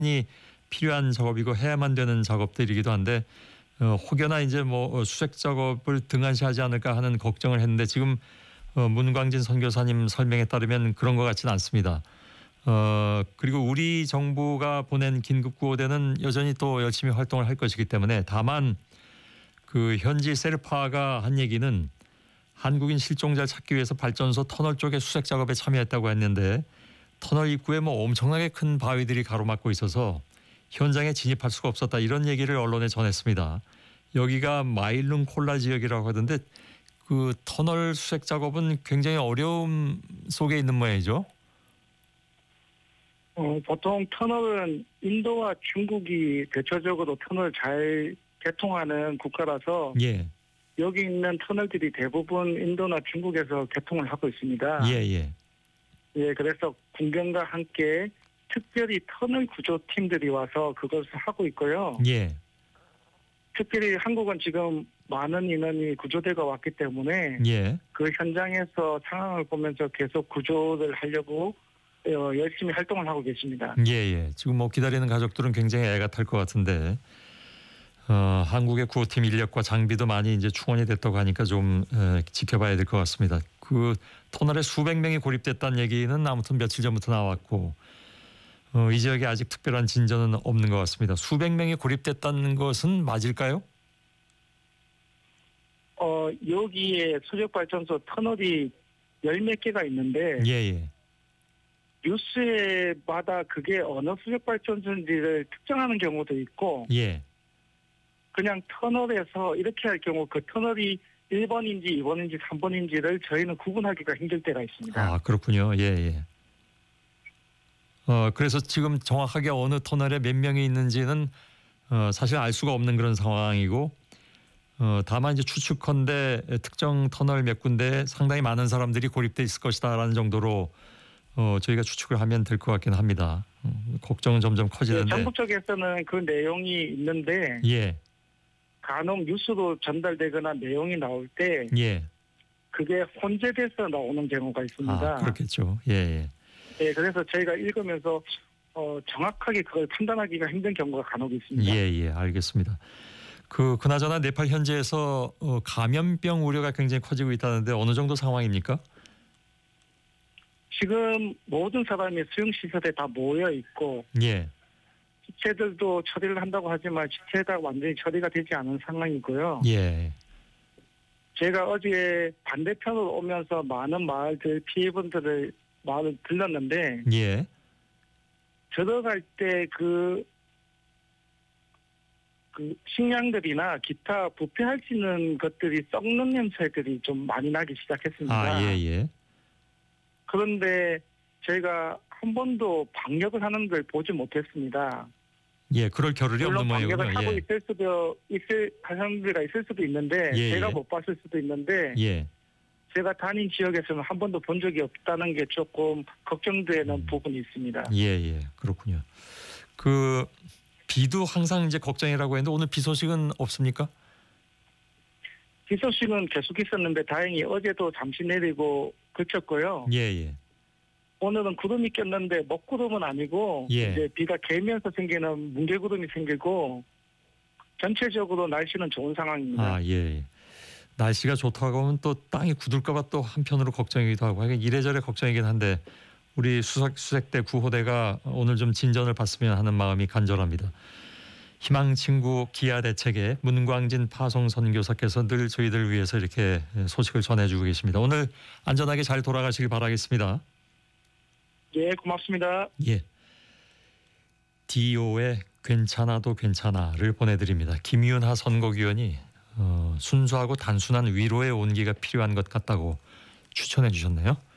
이 필요한 작업이고 해야만 되는 작업들이기도 한데 혹여나 이제 뭐 수색 작업을 등한시하지 않을까 하는 걱정을 했는데 지금 문광진 선교사님 설명에 따르면 그런 것 같지는 않습니다. 그리고 우리 정부가 보낸 긴급구호대는 여전히 또 열심히 활동을 할 것이기 때문에 다만 그 현지 세르파가 한 얘기는 한국인 실종자를 찾기 위해서 발전소 터널 쪽에 수색 작업에 참여했다고 했는데 터널 입구에 뭐 엄청나게 큰 바위들이 가로막고 있어서 현장에 진입할 수가 없었다 이런 얘기를 언론에 전했습니다. 여기가 마일룬 콜라 지역이라고 하던데 그 터널 수색 작업은 굉장히 어려움 속에 있는 모양이죠. 보통 터널은 인도와 중국이 대체적으로 터널을 잘 개통하는 국가라서 예. 여기 있는 터널들이 대부분 인도나 중국에서 개통을 하고 있습니다. 예. 예, 그래서 군경과 함께 특별히 터널 구조팀들이 와서 그것을 하고 있고요. 예. 특별히 한국은 지금 많은 인원이 구조대가 왔기 때문에 예. 그 현장에서 상황을 보면서 계속 구조를 하려고 열심히 활동을 하고 계십니다. 예. 지금 뭐 기다리는 가족들은 굉장히 애가 탈 것 같은데 한국의 구호팀 인력과 장비도 많이 이제 충원이 됐다고 하니까 좀 지켜봐야 될 것 같습니다. 그 터널에 수백 명이 고립됐다는 얘기는 아무튼 며칠 전부터 나왔고 이 지역에 아직 특별한 진전은 없는 것 같습니다. 수백 명이 고립됐다는 것은 맞을까요? 여기에 수력발전소 터널이 열 몇 개가 있는데 예. 뉴스에마다 그게 어느 수력발전소인지를 특정하는 경우도 있고 예. 그냥 터널에서 이렇게 할 경우 그 터널이 1번인지 2번인지 3번인지를 저희는 구분하기가 힘들 때가 있습니다. 아 그렇군요. 예. 그래서 지금 정확하게 어느 터널에 몇 명이 있는지는 사실 알 수가 없는 그런 상황이고 다만 이제 추측컨대 특정 터널 몇 군데에 상당히 많은 사람들이 고립돼 있을 것이다라는 정도로 저희가 추측을 하면 될 것 같긴 합니다. 걱정은 점점 커지는데. 정부 쪽에서는 그 내용이 있는데 예. 간혹 뉴스로 전달되거나 내용이 나올 때 예. 그게 혼재돼서 나오는 경우가 있습니다. 아, 그렇겠죠. 예. 네, 그래서 저희가 읽으면서 정확하게 그걸 판단하기가 힘든 경우가 간혹 있습니다. 예, 알겠습니다. 그나저나 네팔 현지에서 감염병 우려가 굉장히 커지고 있다는데 어느 정도 상황입니까? 지금 모든 사람이 수용시설에 다 모여 있고 예. 시체들도 처리를 한다고 하지만 시체가 완전히 처리가 되지 않은 상황이고요. 예. 제가 어제 반대편으로 오면서 많은 마을들 피해분들을 마을을 들렀는데 예. 들어갈 때 그 식량들이나 기타 부패할 수 있는 것들이 썩는 냄새들이 좀 많이 나기 시작했습니다. 아, 예. 그런데 저희가 한 번도 방역을 하는 걸 보지 못했습니다. 예, 그럴 겨를이 없는 물론 모양이군요. 방역을 하고 예. 있을 사람들이 있을 수도 있는데 제가 못 봤을 수도 있는데 예. 제가 다닌 지역에서는 한 번도 본 적이 없다는 게 조금 걱정되는 부분이 있습니다. 예. 그렇군요. 그 비도 항상 이제 걱정이라고 했는데 오늘 비 소식은 없습니까? 비 소식은 계속 있었는데 다행히 어제도 잠시 내리고 그쳤고요. 예. 오늘은 구름이 꼈는데 먹구름은 아니고 예. 이제 비가 개면서 생기는 뭉게구름이 생기고 전체적으로 날씨는 좋은 상황입니다. 아, 예. 날씨가 좋다고 하면 또 땅이 굳을까 봐 또 한편으로 걱정이기도 하고 이래저래 걱정이긴 한데 우리 수색대 구호대가 오늘 좀 진전을 봤으면 하는 마음이 간절합니다. 희망친구 기아대책의 문광진 파송 선교사께서 늘 저희들 위해서 이렇게 소식을 전해주고 계십니다. 오늘 안전하게 잘 돌아가시길 바라겠습니다. 예, 고맙습니다. 예. DO의 괜찮아도 괜찮아를 보내드립니다. 김윤하 선곡위원이 순수하고 단순한 위로의 온기가 필요한 것 같다고 추천해 주셨네요.